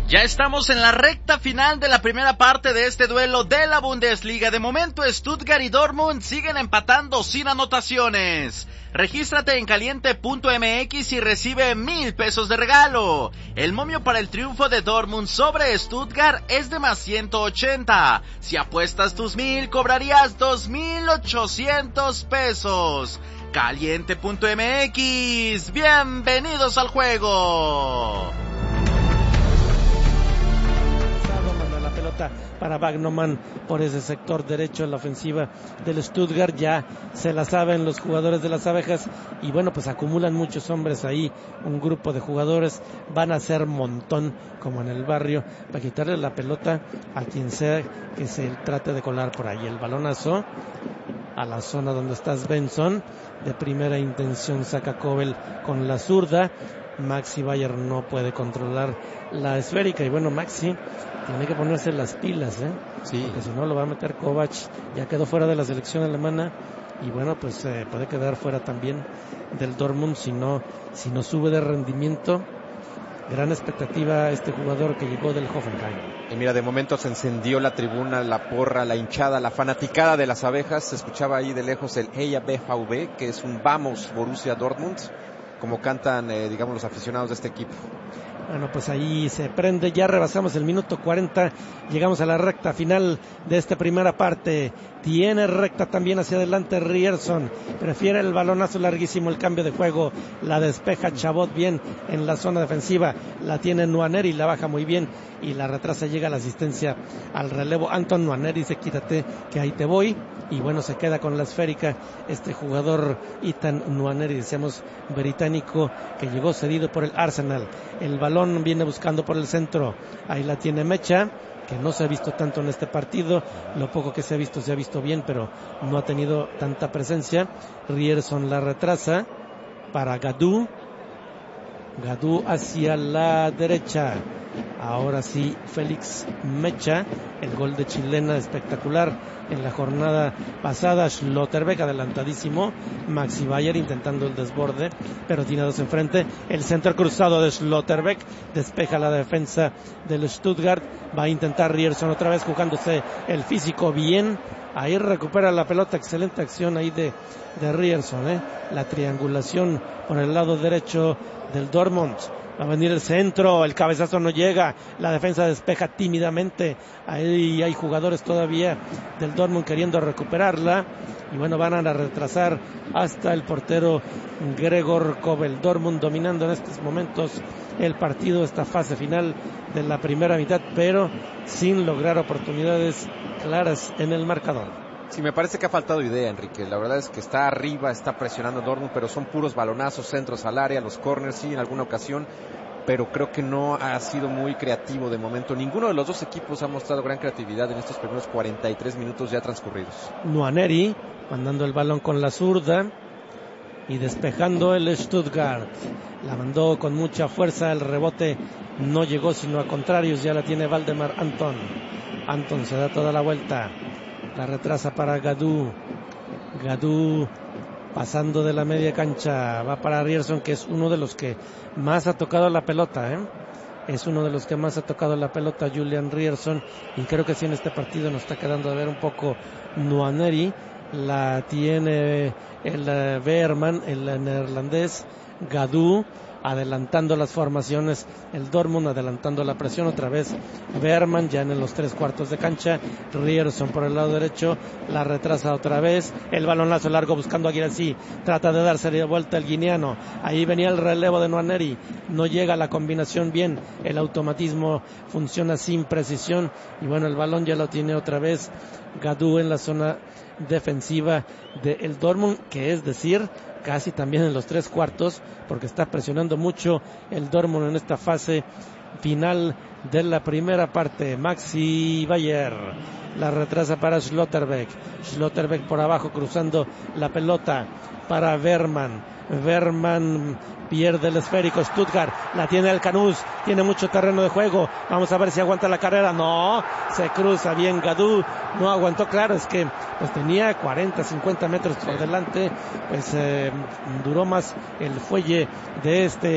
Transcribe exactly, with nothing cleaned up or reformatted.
Ya estamos en la recta final de la primera parte de este duelo de la Bundesliga. De momento, Stuttgart y Dortmund siguen empatando sin anotaciones. Regístrate en caliente punto m x y recibe mil pesos de regalo. El momio para el triunfo de Dortmund sobre Stuttgart es de más ciento ochenta. Si apuestas tus mil, cobrarías dos mil ochocientos pesos. caliente punto m x. Bienvenidos al juego. Para Wagnermann por ese sector derecho en la ofensiva del Stuttgart. Ya se la saben los jugadores de las abejas y bueno, pues acumulan muchos hombres ahí, un grupo de jugadores, van a hacer montón como en el barrio para quitarle la pelota a quien sea que se trate de colar por ahí. El balonazo a la zona donde está Svensson, de primera intención saca Kobel con la zurda. Maxi Bayer no puede controlar la esférica y bueno, Maxi tiene que ponerse las pilas, ¿eh? Sí. Porque si no lo va a meter Kovac, ya quedó fuera de la selección alemana y bueno, pues eh, puede quedar fuera también del Dortmund si no, si no sube de rendimiento. Gran expectativa este jugador que llegó del Hoffenheim. Y mira, de momento se encendió la tribuna, la porra, la hinchada, la fanaticada de las abejas. Se escuchaba ahí de lejos el Heya B V B, que es un Vamos Borussia Dortmund, como cantan, eh, digamos, los aficionados de este equipo. Bueno, pues ahí se prende, ya rebasamos el minuto cuarenta, llegamos a la recta final de esta primera parte. Tiene recta también hacia adelante Ryerson, prefiere el balonazo larguísimo, el cambio de juego, la despeja Chabot bien en la zona defensiva, la tiene Nwaneri, la baja muy bien y la retrasa, llega la asistencia al relevo. Anton Nwaneri dice quítate que ahí te voy y bueno, se queda con la esférica este jugador Ethan Nwaneri, decíamos británico, que llegó cedido por el Arsenal. El balón viene buscando por el centro, ahí la tiene Mecha, que no se ha visto tanto en este partido, lo poco que se ha visto se ha visto bien, pero no ha tenido tanta presencia. Ryerson la retrasa para Gadou, Gadou hacia la derecha, ahora sí Félix Mecha, el gol de chilena espectacular en la jornada pasada. Schlotterbeck adelantadísimo, Maxi Bayer intentando el desborde, pero tiene dos enfrente, el centro cruzado de Schlotterbeck, despeja la defensa del Stuttgart, va a intentar Ryerson otra vez jugándose el físico bien, ahí recupera la pelota, excelente acción ahí de, de Ryerson, ¿eh? La triangulación por el lado derecho del Dortmund. Va a venir el centro, el cabezazo no llega, la defensa despeja tímidamente, ahí hay jugadores todavía del Dortmund queriendo recuperarla, y bueno, van a retrasar hasta el portero Gregor Kobel. Dortmund dominando en estos momentos el partido, esta fase final de la primera mitad, pero sin lograr oportunidades claras en el marcador. Sí, me parece que ha faltado idea, Enrique. La verdad es que está arriba, está presionando Dortmund, pero son puros balonazos, centros al área, los corners sí en alguna ocasión, pero creo que no ha sido muy creativo de momento. Ninguno de los dos equipos ha mostrado gran creatividad en estos primeros cuarenta y tres minutos ya transcurridos. Nwaneri mandando el balón con la zurda y despejando el Stuttgart. La mandó con mucha fuerza, el rebote no llegó sino a contrarios, ya la tiene Valdemar Anton. Anton se da toda la vuelta. La retrasa para Gadou. Gadou pasando de la media cancha. Va para Ryerson, que es uno de los que más ha tocado la pelota, ¿eh? Es uno de los que más ha tocado la pelota, Julian Ryerson. Y creo que sí en este partido nos está quedando de ver un poco Nwaneri. La tiene el uh, Veerman, el neerlandés. Gadou adelantando las formaciones, el Dortmund adelantando la presión otra vez, Veerman ya en los tres cuartos de cancha, Ryerson por el lado derecho, la retrasa otra vez, el balonazo largo buscando a Guirassy, trata de darse de vuelta el guineano, ahí venía el relevo de Nwaneri, no llega la combinación bien, el automatismo funciona sin precisión, y bueno, el balón ya lo tiene otra vez Gadou en la zona defensiva del Dortmund, que es decir, casi también en los tres cuartos, porque está presionando mucho el Dortmund en esta fase final de la primera parte. Maxi Bayer la retrasa para Schlotterbeck, Schlotterbeck por abajo cruzando la pelota para Veerman, Veerman pierde el esférico, Stuttgart la tiene el Canús, tiene mucho terreno de juego, vamos a ver si aguanta la carrera, no, se cruza bien Gadou, no aguantó, claro, es que pues tenía cuarenta, cincuenta metros por delante, pues eh, duró más el fuelle de este